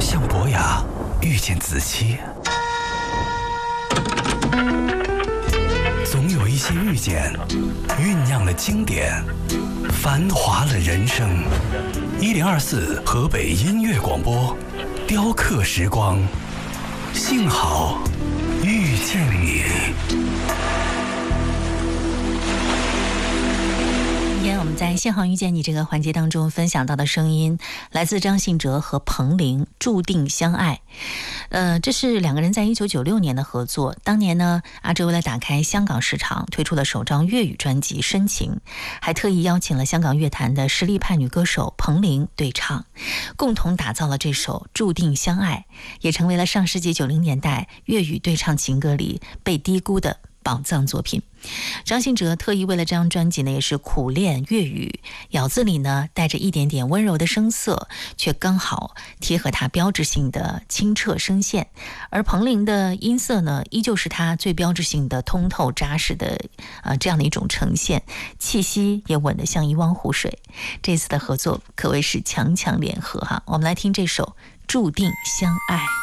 像伯牙遇见子期，总有一些遇见酝酿了经典，繁华了人生。1024河北音乐广播，雕刻时光，幸好遇见你。 今天我们在幸好遇见你这个环节当中分享到的声音，来自张信哲和彭羚，注定相爱。这是两个人在1996年的合作。当年呢，阿哲为了打开香港市场，推出了首张粤语专辑《深情》，还特意邀请了香港乐坛的实力派女歌手彭羚对唱，共同打造了这首《注定相爱》，也成为了上世纪90年代粤语对唱情歌里被低估的宝藏作品。张信哲特意为了这张专辑呢，也是苦练粤语，咬字里呢带着一点点温柔的声色，却刚好贴合他标志性的清澈声线。而彭羚的音色呢，依旧是他最标志性的通透扎实的这样的一种呈现，气息也稳得像一汪湖水。这次的合作可谓是强强联合哈。我们来听这首《注定相爱》。